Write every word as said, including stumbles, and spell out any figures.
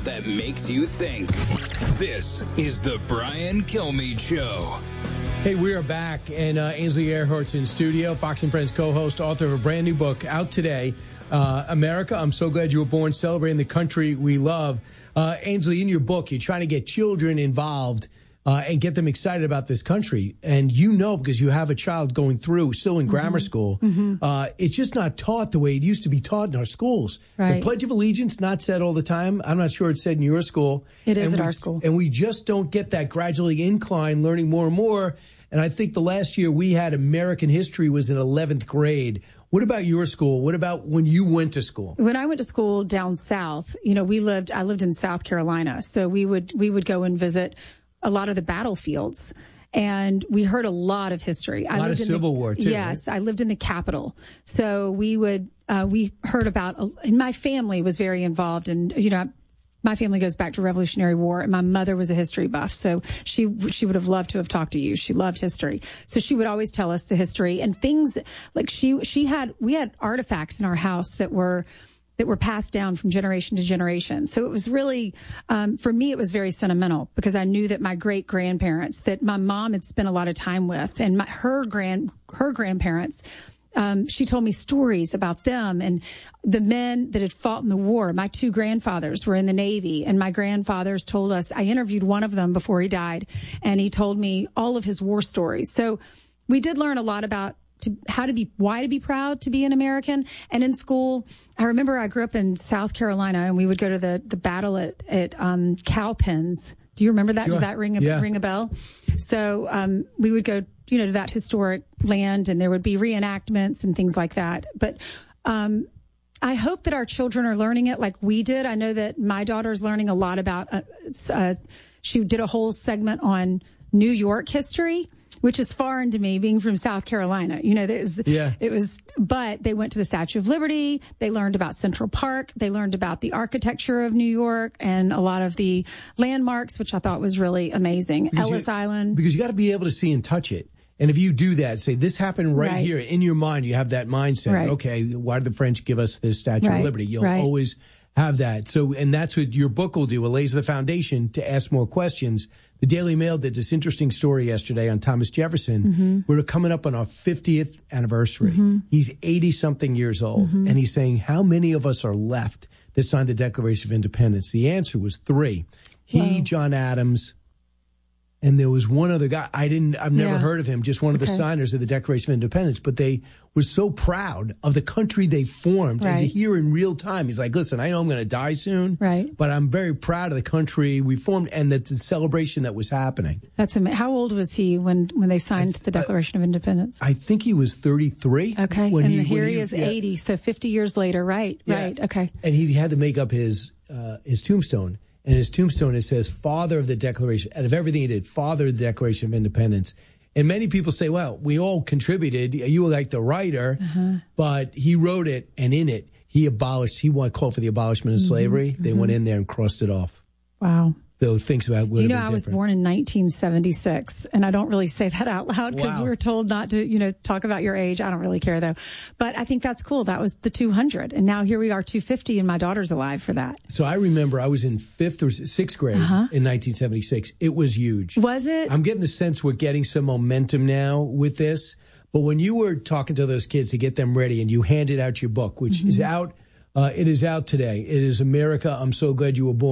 that makes you think. This is the Brian Kilmeade Show. Hey, we are back, and uh, Ainsley Earhart's in studio, Fox and Friends co-host, author of a brand new book out today, uh, America, I'm So Glad You Were Born, Celebrating the Country We Love. Uh, Ainsley, in your book, you're trying to get children involved uh, and get them excited about this country. And you know, because you have a child going through, still in mm-hmm. grammar school, mm-hmm. uh, it's just not taught the way it used to be taught in our schools. Right. The Pledge of Allegiance, not said all the time. I'm not sure it's said in your school. It is and at we, our school. And we just don't get that gradually incline, learning more and more. And I think the last year we had American history was in eleventh grade. What about your school? What about when you went to school? When I went to school down south, you know, we lived, I lived in South Carolina. So we would, we would go and visit a lot of the battlefields. And we heard a lot of history. A lot I lived of in Civil the, War, too. Yes, right? I lived in the Capitol. So we would, uh, we heard about, and my family was very involved in, you know, my family goes back to Revolutionary War, and my mother was a history buff, so she she would have loved to have talked to you. She loved history, so she would always tell us the history and things like she she had. We had artifacts in our house that were that were passed down from generation to generation. So it was really, um, for me, it was very sentimental because I knew that my great grandparents, that my mom had spent a lot of time with, and my, her grand her grandparents. Um, she told me stories about them and the men that had fought in the war. My two grandfathers were in the Navy, and my grandfathers told us, I interviewed one of them before he died, and he told me all of his war stories. So we did learn a lot about to, how to be, why to be proud to be an American. And in school, I remember I grew up in South Carolina, and we would go to the, the battle at, at um, Cowpens. Do you remember that? Sure. Does that ring a, yeah. ring a bell? So um, we would go, you know, to that historic land, and there would be reenactments and things like that. But um, I hope that our children are learning it like we did. I know that my daughter's learning a lot about, uh, uh, she did a whole segment on New York history, which is foreign to me, being from South Carolina. You know, it was, yeah. it was, but they went to the Statue of Liberty. They learned about Central Park. They learned about the architecture of New York and a lot of the landmarks, which I thought was really amazing. Because Ellis you, Island. Because you got to be able to see and touch it. And if you do that, say this happened right, right. here in your mind, you have that mindset. Right. Okay, why did the French give us this Statue right. of Liberty? You'll right. always have that. So, and that's what your book will do. It lays the foundation to ask more questions. The Daily Mail did this interesting story yesterday on Thomas Jefferson. Mm-hmm. We're coming up on our fiftieth anniversary. Mm-hmm. He's eighty something years old. Mm-hmm. And he's saying, how many of us are left that signed the Declaration of Independence? The answer was three. He, wow. John Adams, and there was one other guy. I didn't, I've never yeah. heard of him, just one of okay. the signers of the Declaration of Independence. But they were so proud of the country they formed. Right. And to hear in real time, he's like, listen, I know I'm going to die soon. Right. But I'm very proud of the country we formed and the, the celebration that was happening. That's amazing. How old was he when, when they signed I, the Declaration of Independence? I think he was thirty-three. Okay. When and he, here when he, he is yeah. eighty. So fifty years later. Right. Yeah. Right. Okay. And he had to make up his, uh, his tombstone. And his tombstone, it says, father of the Declaration, out of everything he did, father of the Declaration of Independence. And many people say, well, we all contributed. You were like the writer, uh-huh. but he wrote it, and in it, he abolished, he wanted, called for the abolishment of mm-hmm. slavery. They mm-hmm. went in there and crossed it off. Wow. So thinks about would Do you know I was born in nineteen seventy-six, and I don't really say that out loud because wow. we were told not to, you know, talk about your age. I don't really care though, but I think that's cool. That was the two hundred, and now here we are, two fifty, and my daughter's alive for that. So I remember I was in fifth or sixth grade uh-huh. in nineteen seventy-six. It was huge. Was it? I'm getting the sense we're getting some momentum now with this. But when you were talking to those kids to get them ready, and you handed out your book, which mm-hmm. is out, uh, it is out today. It is America, I'm So Glad You Were Born.